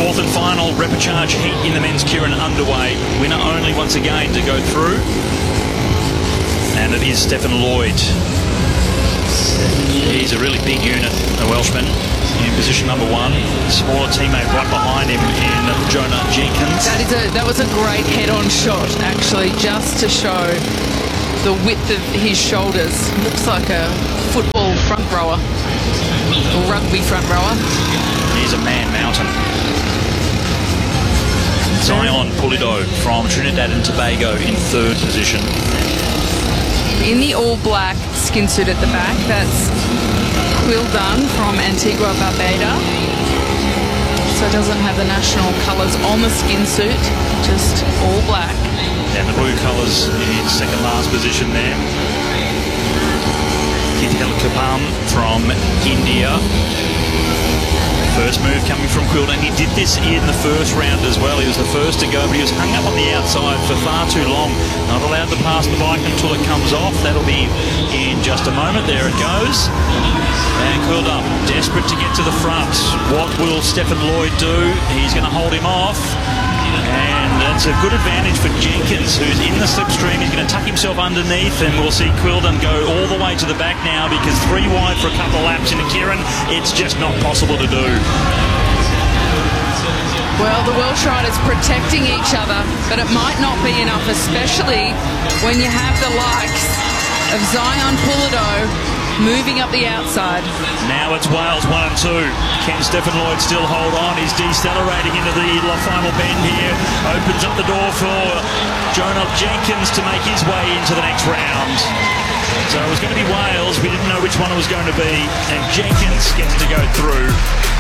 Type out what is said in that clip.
Fourth and final repechage heat in the men's Keirin underway. Winner only once again to go through. And it is Stefan Lloyd. He's a really big unit, a Welshman, in position number one. Smaller teammate right behind him in Jonah Jenkins. That was a great head-on shot, actually, just to show the width of his shoulders. Looks like a football front rower, or rugby front rower. He's a man mountain. Zion Pulido from Trinidad and Tobago in third position. In the all-black skin suit at the back, that's Quill Dunn from Antigua Barbuda. So it doesn't have the national colours on the skin suit, just all black. And the blue colours in second last position there. Hithel Kapam from India. First move coming from Quildan. He did this in the first round as well. He was the first to go, but he was hung up on the outside for far too long. Not allowed to pass the bike until it comes off. That'll be in just a moment. There it goes. And Quildan desperate to get to the front. What will Stefan Lloyd do? He's going to hold him off. And that's a good advantage for Jenkins, who's in the slipstream. He's going to tuck himself underneath, and we'll see Quildan go all the way to the back now, because 3 wide for a couple of laps into Keirin, it's just not possible to do. Well, the Welsh riders protecting each other, but it might not be enough, especially when you have the likes of Zion Pulido moving up the outside. Now it's Wales 1 and 2. Can Stefan Lloyd still hold on? He's decelerating into the final bend here. Opens up the door for Jonah Jenkins to make his way into the next round. So it was going to be Wales. We didn't know which one it was going to be. And Jenkins gets to go through.